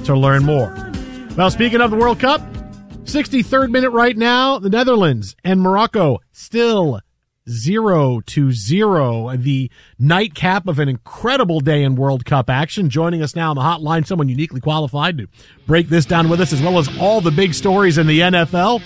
to learn more. Well, speaking of the World Cup, 63rd minute right now, the Netherlands and Morocco still 0-0. The nightcap of an incredible day in World Cup action. Joining us now on the hotline, someone uniquely qualified to break this down with us, as well as all the big stories in the NFL.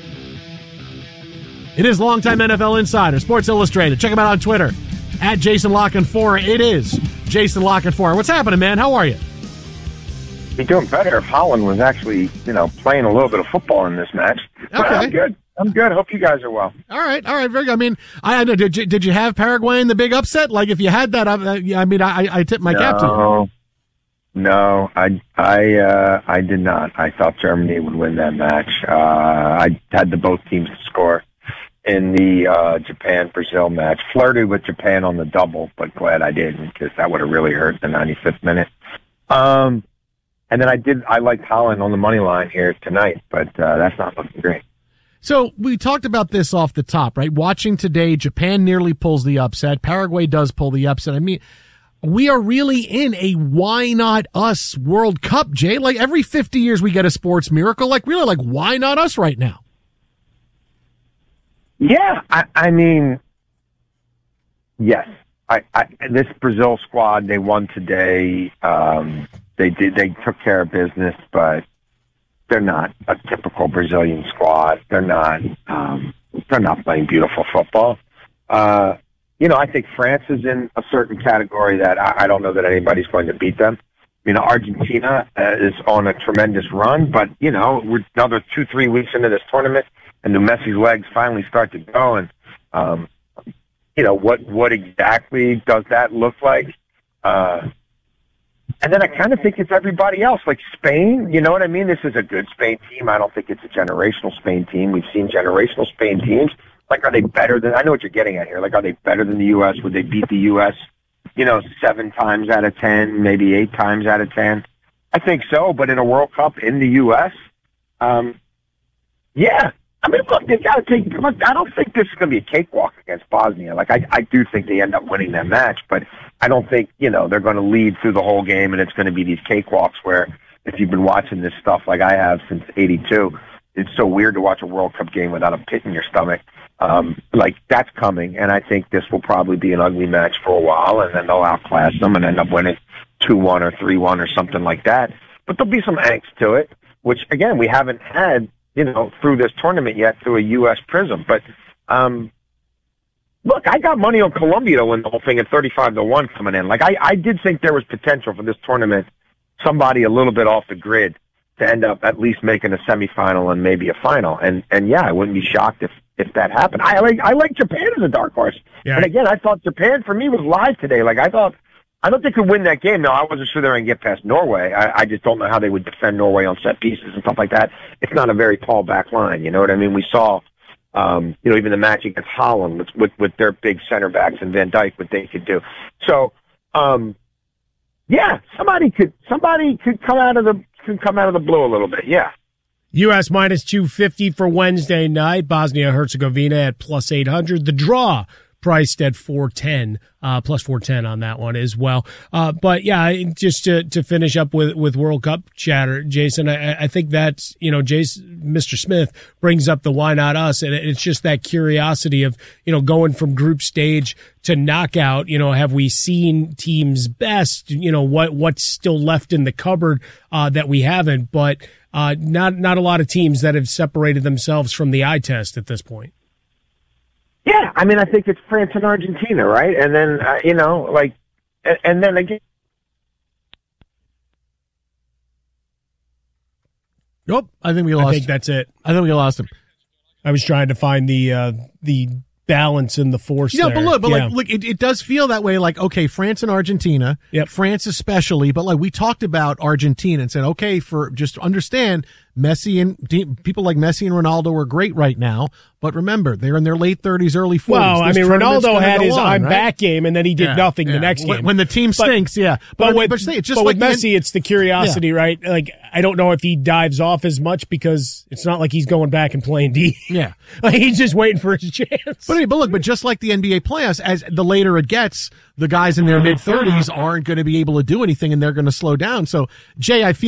It is longtime NFL insider, Sports Illustrated. Check him out on Twitter, at Jason La Canfora. It is Jason La Canfora. What's happening, man? How are you? Be doing better if Holland was actually, playing a little bit of football in this match. But Okay. I'm good. Hope you guys are well. All right, very good. I mean, I know. Did you have Paraguay in the big upset? Like, if you had that, I tip my cap to you. No, I did not. I thought Germany would win that match. I had both teams to score in the Japan-Brazil match. Flirted with Japan on the double, but glad I didn't, because that would have really hurt the 95th minute. And then I liked Holland on the money line here tonight, but that's not looking great. So we talked about this off the top, right? Watching today, Japan nearly pulls the upset. Paraguay does pull the upset. I mean, we are really in a why not us World Cup, Jay. Like, every 50 years we get a sports miracle. Like, really, like, why not us right now? Yeah, I mean, yes. This Brazil squad, they won today. They took care of business, but they're not a typical Brazilian squad. They're not playing beautiful football. I think France is in a certain category that I don't know that anybody's going to beat them. Argentina is on a tremendous run, but, we're another 2-3 weeks into this tournament, and Messi's legs finally start to go. And, what exactly does that look like? And then I kind of think it's everybody else, like Spain. You know what I mean? This is a good Spain team. I don't think it's a generational Spain team. We've seen generational Spain teams. Like, are they better than – I know what you're getting at here. Like, are they better than the U.S.? Would they beat the U.S., 7 times out of 10, maybe 8 times out of 10? I think so, but in a World Cup in the U.S., yeah. I mean, look, they got to take. Look, I don't think this is going to be a cakewalk against Bosnia. Like, I do think they end up winning that match, but I don't think they're going to lead through the whole game, and it's going to be these cakewalks where, if you've been watching this stuff like I have since '82, it's so weird to watch a World Cup game without a pit in your stomach. Like, that's coming, and I think this will probably be an ugly match for a while, and then they'll outclass them and end up winning 2-1 or 3-1 or something like that. But there'll be some angst to it, which again we haven't had. Through this tournament yet, through a U.S. prism. But, look, I got money on Colombia to win the whole thing at 35-1 coming in. Like, I did think there was potential for this tournament, somebody a little bit off the grid to end up at least making a semifinal and maybe a final. And yeah, I wouldn't be shocked if that happened. I like Japan as a dark horse. Yeah. And again, I thought Japan for me was live today. Like, I thought they could win that game. No, I wasn't sure they were going to get past Norway. I just don't know how they would defend Norway on set pieces and stuff like that. It's not a very tall back line. You know what I mean? We saw, even the match against Holland with their big center backs and Van Dijk, what they could do. So, yeah, somebody could come out of the blue a little bit. Yeah. U.S. minus 250 for Wednesday night. Bosnia-Herzegovina at plus 800. The draw priced at 410, plus 410 on that one as well. But yeah, just to finish up with World Cup chatter, Jason, I think that's, Mr. Smith brings up the why not us. And it's just that curiosity of, going from group stage to knockout, have we seen teams best, what's still left in the cupboard, that we haven't, but, not a lot of teams that have separated themselves from the eye test at this point. Yeah, I mean, I think it's France and Argentina, right? And then, and then again. Nope, I think we lost. I think that's it. I think we lost him. I was trying to find the balance in the force. Yeah, there. but look, it does feel that way. Like, okay, France and Argentina, yep. France especially, but like we talked about Argentina and said, okay, for just understand, Messi and people like Messi and Ronaldo are great right now, but remember, they're in their late 30s, early 40s. Well, I mean, Ronaldo had his I'm back game, and then he did nothing the next game. When the team stinks, But with Messi, it's the curiosity, right? Like, I don't know if he dives off as much because it's not like he's going back and playing D. Yeah. Like, he's just waiting for his chance. But look, just like the NBA playoffs, as the later it gets, the guys in their mid-30s aren't going to be able to do anything, and they're going to slow down. So, Jay, I feel